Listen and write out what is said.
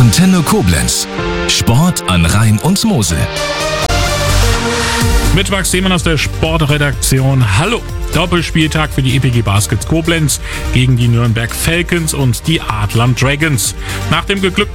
Antenne Koblenz. Sport an Rhein und Mosel. Mit Max Seemann aus der Sportredaktion. Hallo! Doppelspieltag für die EPG Baskets Koblenz gegen die Nürnberg Falcons und die Adler Dragons. Nach dem geglückten